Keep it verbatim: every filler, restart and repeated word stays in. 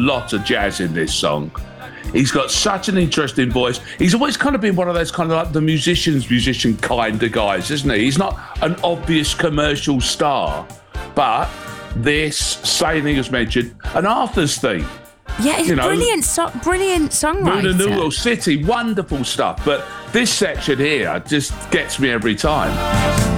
lot of jazz in this song. He's got such an interesting voice. He's always kind of been one of those kind of like the musician's musician kind of guys, isn't he? He's not an obvious commercial star, but this, Sailing as mentioned, and Arthur's theme. Yeah, it's you know, brilliant, so- brilliant songwriter. Moon and Noodle City, wonderful stuff. But this section here just gets me every time.